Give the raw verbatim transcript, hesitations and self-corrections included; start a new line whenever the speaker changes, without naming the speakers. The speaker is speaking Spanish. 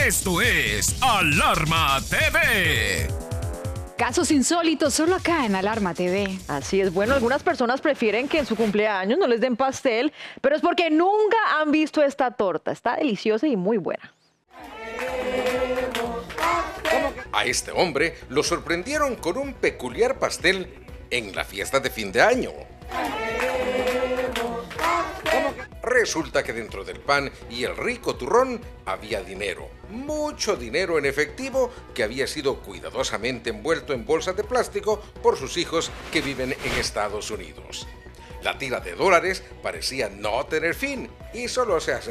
Esto es Alarma T V.
Casos insólitos solo acá en Alarma T V.
Así es, bueno, algunas personas prefieren que en su cumpleaños no les den pastel, pero es porque nunca han visto esta torta. Está deliciosa y muy buena.
A este hombre lo sorprendieron con un peculiar pastel en la fiesta de fin de año. Resulta que dentro del pan y el rico turrón había dinero, mucho dinero en efectivo que había sido cuidadosamente envuelto en bolsas de plástico por sus hijos que viven en Estados Unidos. La tira de dólares parecía no tener fin y solo se